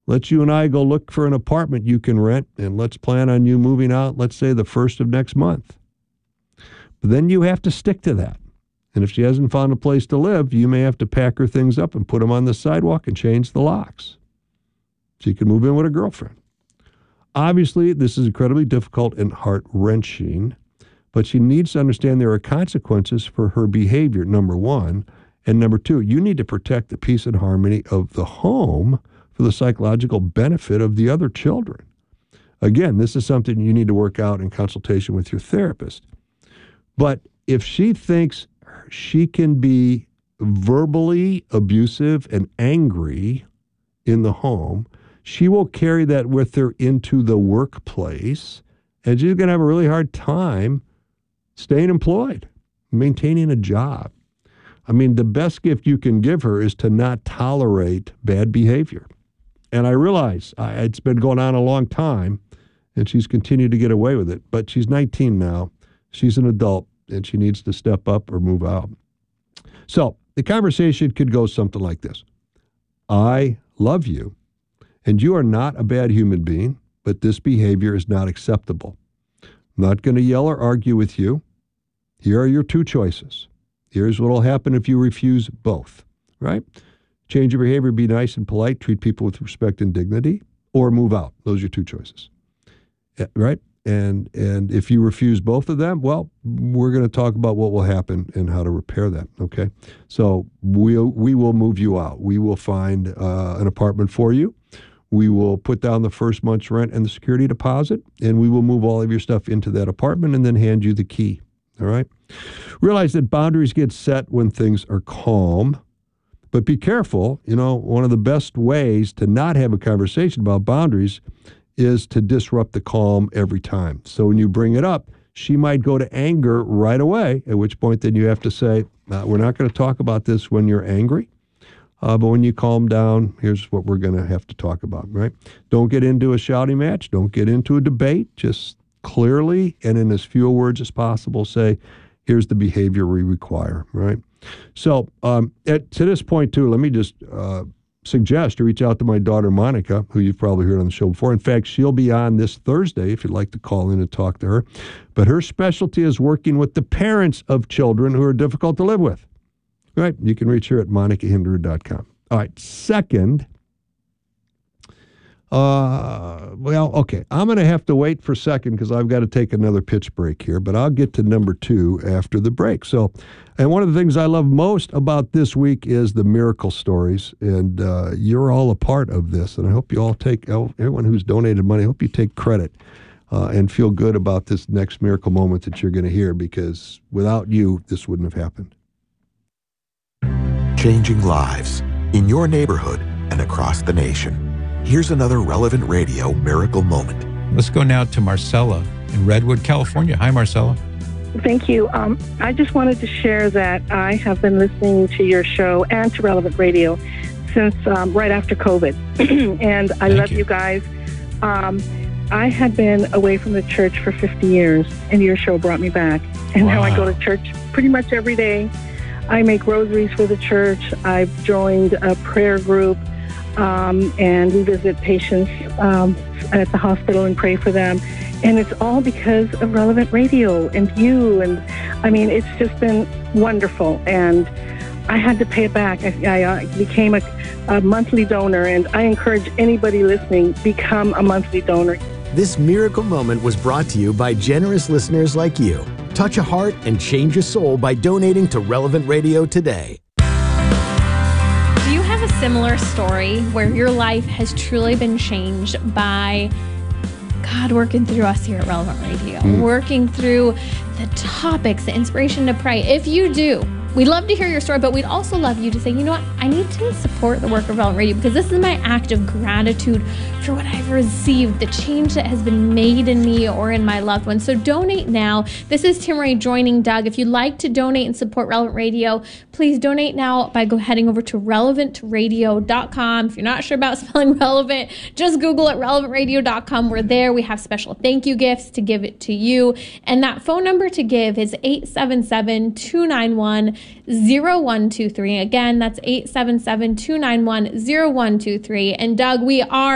Let's you and I go look for an apartment you can rent, and let's plan on you moving out, let's say, the 1st of next month. But then you have to stick to that. And if she hasn't found a place to live, you may have to pack her things up and put them on the sidewalk and change the locks. She can move in with a girlfriend. Obviously, this is incredibly difficult and heart-wrenching, but she needs to understand there are consequences for her behavior, number one. And number two, you need to protect the peace and harmony of the home for the psychological benefit of the other children. Again, this is something you need to work out in consultation with your therapist. But if she thinks she can be verbally abusive and angry in the home, she will carry that with her into the workplace, and she's going to have a really hard time staying employed, maintaining a job. I mean, the best gift you can give her is to not tolerate bad behavior. And I realize it's been going on a long time, and she's continued to get away with it. But she's 19 now. She's an adult, and she needs to step up or move out. So the conversation could go something like this. I love you, and you are not a bad human being, but this behavior is not acceptable. I'm not going to yell or argue with you. Here are your two choices. Here's what will happen if you refuse both, right? Change your behavior, be nice and polite, treat people with respect and dignity, or move out. Those are your two choices, right? And if you refuse both of them, well, we're going to talk about what will happen and how to repair that, okay? So we will move you out. We will find an apartment for you. We will put down the first month's rent and the security deposit, and we will move all of your stuff into that apartment and then hand you the key, all right? Realize that boundaries get set when things are calm. But be careful, one of the best ways to not have a conversation about boundaries is to disrupt the calm every time. So when you bring it up, she might go to anger right away, at which point then you have to say, we're not going to talk about this when you're angry, but when you calm down, here's what we're going to have to talk about, right? Don't get into a shouting match. Don't get into a debate. Just clearly and in as few words as possible say, here's the behavior we require, right? So to this point, too, let me just suggest you reach out to my daughter, Monica, who you've probably heard on the show before. In fact, she'll be on this Thursday if you'd like to call in and talk to her. But her specialty is working with the parents of children who are difficult to live with. Right? You can reach her at monicahinderer.com. All right. Second, okay. I'm going to have to wait for second because I've got to take another pitch break here, but I'll get to number two after the break. So, and one of the things I love most about this week is the miracle stories, and you're all a part of this, and I hope you all everyone who's donated money, I hope you take credit and feel good about this next miracle moment that you're going to hear, because without you, this wouldn't have happened. Changing lives in your neighborhood and across the nation. Here's another Relevant Radio miracle moment. Let's go now to Marcella in Redwood, California. Hi, Marcella. Thank you. I just wanted to share that I have been listening to your show and to Relevant Radio since right after COVID. And I love you guys. I had been away from the church for 50 years, and your show brought me back. And now I go to church pretty much every day. I make rosaries for the church. I've joined a prayer group. And we visit patients at the hospital and pray for them. And it's all because of Relevant Radio and you. And I mean, it's just been wonderful. And I had to pay it back. I became a monthly donor, and I encourage anybody listening, become a monthly donor. This miracle moment was brought to you by generous listeners like you. Touch a heart and change a soul by donating to Relevant Radio today. Do you have a similar story where your life has truly been changed by God working through us here at Relevant Radio, working through the topics, the inspiration to pray? If you do, we'd love to hear your story, but we'd also love you to say, you know what, I need to support the work of Relevant Radio because this is my act of gratitude for what I've received, the change that has been made in me or in my loved ones. So donate now. This is Tim Ray joining Doug. If you'd like to donate and support Relevant Radio, please donate now by heading over to relevantradio.com. If you're not sure about spelling relevant, just Google it, relevantradio.com. We're there. We have special thank you gifts to give it to you. And that phone number to give is 877-291-0123. Again, that's 877-291-0123. And Doug, we are